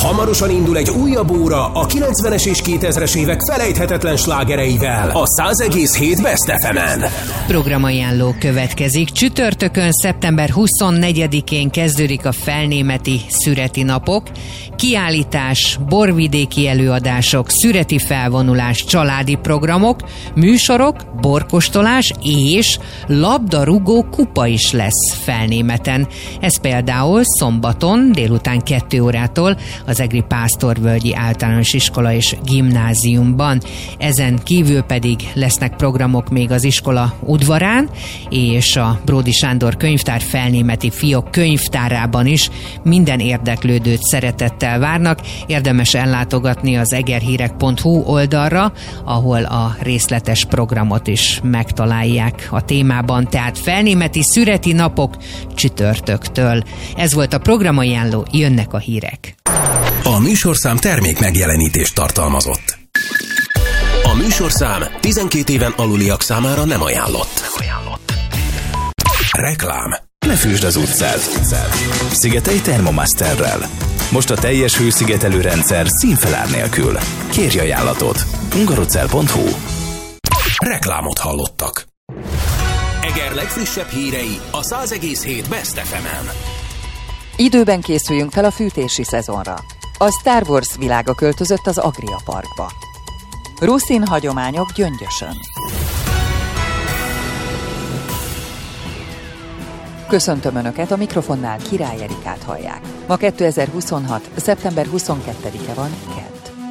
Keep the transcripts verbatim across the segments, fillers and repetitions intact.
Hamarosan indul egy újabb óra a kilencvenes és kétezres évek felejthetetlen slágereivel a száz egész hét Best ef emen. Programajánló következik. Csütörtökön, szeptember huszonnegyedikén kezdődik a felnémeti szüreti napok. Kiállítás, borvidéki előadások, szüreti felvonulás, családi programok, műsorok, borkostolás és labdarúgó kupa is lesz Felnémeten. Ez például szombaton délután kettő órától az Egri Pásztorvölgyi Általános Iskola és Gimnáziumban. Ezen kívül pedig lesznek programok még az iskola udvarán, és a Bródi Sándor Könyvtár Felnémeti Fiók könyvtárában is minden érdeklődőt szeretettel várnak. Érdemes ellátogatni az egerhírek pont hu oldalra, ahol a részletes programot is megtalálják a témában. Tehát felnémeti szüreti napok csütörtöktől. Ez volt a programajánló, jönnek a hírek. A műsorszám termék megjelenítést tartalmazott. A műsorszám tizenkét éven aluliak számára nem ajánlott. Nem ajánlott. Reklám. Ne fűsd az utcát. Szigetei Thermomasterrel. Most a teljes hőszigetelő rendszer színfelár nélkül. Kérj ajánlatot. hungarocell pont hu. Reklámot hallottak. Eger legfrissebb hírei a száz egész hét Best ef emen. Időben készüljünk fel a fűtési szezonra. A Star Wars világa költözött az Agria Parkba. Ruszin hagyományok Gyöngyösön. Köszöntöm Önöket, a mikrofonnál Király Erikát hallják. Ma kétezer-huszonhat. szeptember huszonkettedike van, kedd.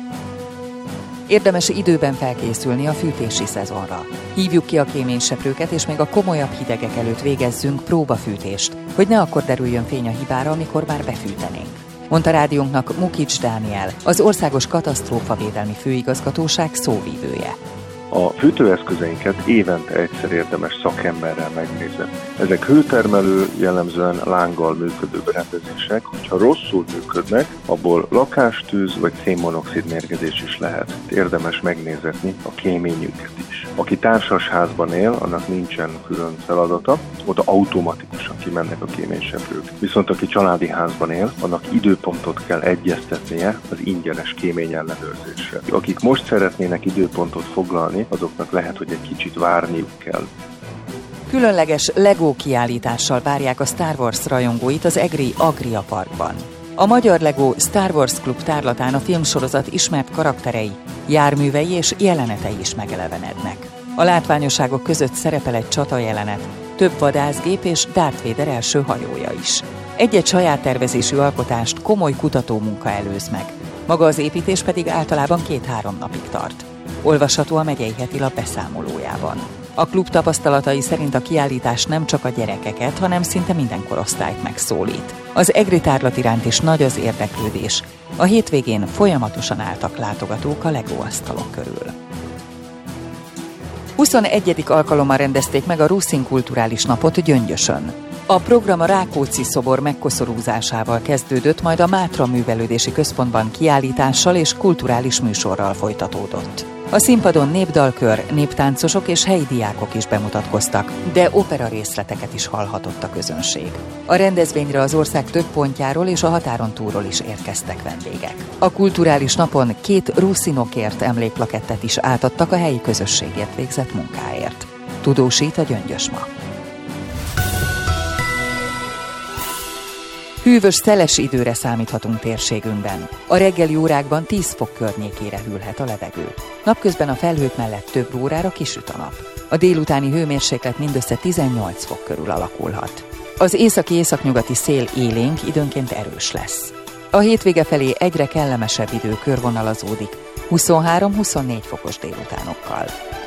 Érdemes időben felkészülni a fűtési szezonra. Hívjuk ki a kéményseprőket, és még a komolyabb hidegek előtt végezzünk próbafűtést, hogy ne akkor derüljön fény a hibára, amikor már befűtenénk. Mondta rádiónknak Mukics Dániel, az Országos Katasztrófavédelmi Főigazgatóság szóvívője. A fűtőeszközeinket évente egyszer érdemes szakemberrel megnézni. Ezek hőtermelő, jellemzően lánggal működő berendezések, hogyha rosszul működnek, abból lakástűz vagy szénmonoxid mérgezés is lehet. Érdemes megnézetni a kéményüket is. Aki társas házban él, annak nincsen külön feladata, oda automatikusan kimennek a kéményseprők. Viszont aki családi házban él, annak időpontot kell egyeztetnie az ingyenes kéményellenőrzésre. Akik most szeretnének időpontot foglalni, azoknak lehet, hogy egy kicsit várniuk kell. Különleges Lego kiállítással várják a Star Wars rajongóit az Egri Agria Parkban. A Magyar Lego Star Wars Klub tárlatán a filmsorozat ismert karakterei, járművei és jelenetei is megelevenednek. A látványosságok között szerepel egy csatajelenet, több vadászgép és Darth Vader első hajója is. Egy-egy saját tervezésű alkotást komoly kutatómunka előz meg. Maga az építés pedig általában két-három napig tart. Olvasható a Megyei Hetilap beszámolójában. A klub tapasztalatai szerint a kiállítás nem csak a gyerekeket, hanem szinte minden korosztályt megszólít. Az egri tárlat iránt is nagy az érdeklődés. A hétvégén folyamatosan álltak látogatók a Lego asztalok körül. huszonegyedik alkalommal rendezték meg a Ruszin kulturális napot Gyöngyösön. A program a Rákóczi szobor megkoszorúzásával kezdődött, majd a Mátra Művelődési Központban kiállítással és kulturális műsorral folytatódott. A színpadon népdalkör, néptáncosok és helyi diákok is bemutatkoztak, de opera részleteket is hallhatott a közönség. A rendezvényre az ország több pontjáról és a határon túlról is érkeztek vendégek. A kulturális napon két ruszinokért emlékplakettet is átadtak a helyi közösségért végzett munkáért. Tudósít a Gyöngyös ma. Hűvös, szeles időre számíthatunk térségünkben. A reggeli órákban tíz fok környékére hűlhet a levegő. Napközben a felhők mellett több órára kisüt a nap. A délutáni hőmérséklet mindössze tizennyolc fok körül alakulhat. Az északi-északnyugati szél élénk, időnként erős lesz. A hétvége felé egyre kellemesebb idő körvonalazódik, huszonhárom-huszonnégy fokos délutánokkal.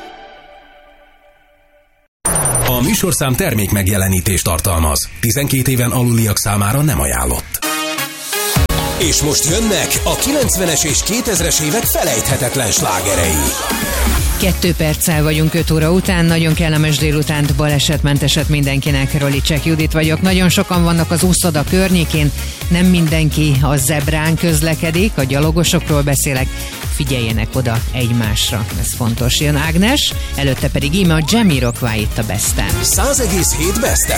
A műsorszám termék megjelenítést tartalmaz. tizenkét éven aluliak számára nem ajánlott. És most jönnek a kilencvenes és kétezres évek felejthetetlen slágerei. Kettő perccel vagyunk öt óra után, nagyon kellemes délutánt, balesetmenteset mindenkinek, Rolicek Judit vagyok. Nagyon sokan vannak az úszoda környékén, nem mindenki a zebrán közlekedik, a gyalogosokról beszélek, figyeljenek oda egymásra, ez fontos. Jön Ágnes, előtte pedig íme a Jamiroquai itt a Besten. száz egész hét Best